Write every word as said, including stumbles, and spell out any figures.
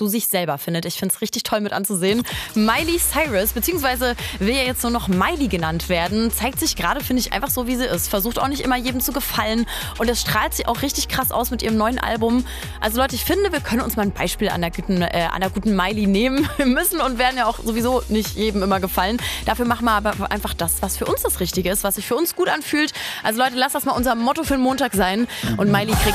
zu sich selber findet. Ich finde es richtig toll mit anzusehen. Miley Cyrus, beziehungsweise will ja jetzt nur noch Miley genannt werden, zeigt sich gerade, finde ich, einfach so, wie sie ist. Versucht auch nicht immer jedem zu gefallen und das strahlt sie auch richtig krass aus mit ihrem neuen Album. Also Leute, ich finde, wir können uns mal ein Beispiel an der guten, äh, an der guten Miley nehmen. Wir müssen und werden ja auch sowieso nicht jedem immer gefallen. Dafür machen wir aber einfach das, was für uns das Richtige ist, was sich für uns gut anfühlt. Also Leute, lasst das mal unser Motto für den Montag sein und Miley kriegt